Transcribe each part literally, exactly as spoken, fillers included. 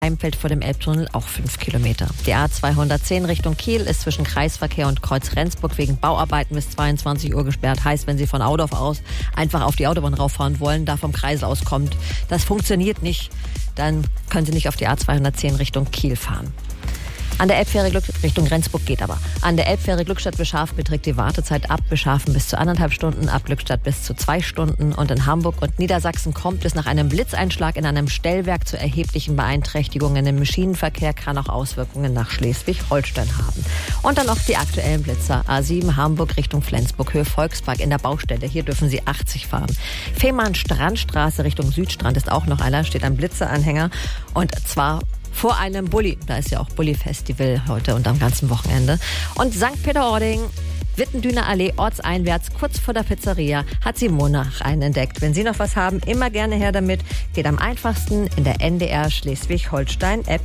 Heimfeld vor dem Elbtunnel auch fünf Kilometer. Die A zweihundertzehn Richtung Kiel ist zwischen Kreisverkehr und Kreuz Rendsburg wegen Bauarbeiten bis zweiundzwanzig Uhr gesperrt. Heißt, wenn Sie von Audorf aus einfach auf die Autobahn rauffahren wollen, da vom Kreis aus kommt, das funktioniert nicht, dann können Sie nicht auf die A zweihundertzehn Richtung Kiel fahren. An der Elbfähre Glück Richtung Rendsburg geht aber. An der Elbfähre Glückstadt-Beschafen beträgt die Wartezeit ab Beschafen bis zu anderthalb Stunden, ab Glückstadt bis zu zwei Stunden. Und in Hamburg und Niedersachsen kommt es nach einem Blitzeinschlag in einem Stellwerk zu erheblichen Beeinträchtigungen im Schienenverkehr, kann auch Auswirkungen nach Schleswig-Holstein haben. Und dann noch die aktuellen Blitzer. A sieben Hamburg Richtung Flensburg, Höhe Volkspark in der Baustelle. Hier dürfen Sie achtzig fahren. Fehmarn-Strandstraße Richtung Südstrand ist auch noch einer, steht ein Blitzeranhänger. Und zwar vor einem Bulli. Da ist ja auch Bulli-Festival heute und am ganzen Wochenende. Und Sankt Peter-Ording, Wittendüner Allee, ortseinwärts, kurz vor der Pizzeria, hat Simone einen entdeckt. Wenn Sie noch was haben, immer gerne her damit. Geht am einfachsten in der N D R Schleswig-Holstein-App.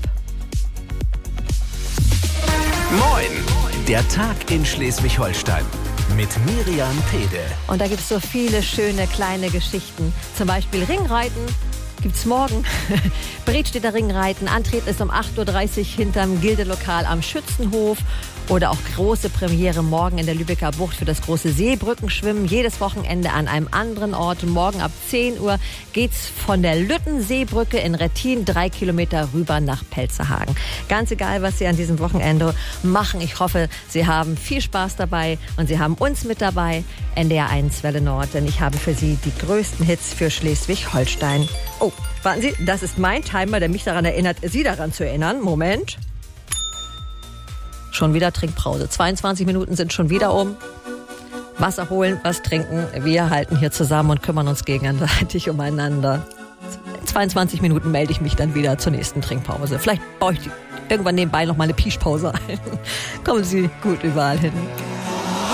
Moin, der Tag in Schleswig-Holstein. Mit Miriam Pede. Und da gibt es so viele schöne kleine Geschichten. Zum Beispiel Ringreiten. Gibt's morgen. Bredstädter Ringreiten. Antreten ist um acht Uhr dreißig hinterm Gildelokal am Schützenhof. Oder auch große Premiere morgen in der Lübecker Bucht für das große Seebrückenschwimmen. Jedes Wochenende an einem anderen Ort. Morgen ab zehn Uhr geht's von der Lüttenseebrücke in Rettin drei Kilometer rüber nach Pelzerhagen. Ganz egal, was Sie an diesem Wochenende machen. Ich hoffe, Sie haben viel Spaß dabei und Sie haben uns mit dabei. N D R eins Welle Nord, denn ich habe für Sie die größten Hits für Schleswig-Holstein. Oh, warten Sie, das ist mein Timer, der mich daran erinnert, Sie daran zu erinnern. Moment. Schon wieder Trinkpause. zweiundzwanzig Minuten sind schon wieder um. Wasser holen, was trinken. Wir halten hier zusammen und kümmern uns gegenseitig umeinander. In zweiundzwanzig Minuten melde ich mich dann wieder zur nächsten Trinkpause. Vielleicht baue ich irgendwann nebenbei noch mal eine Pischpause ein. Kommen Sie gut überall hin.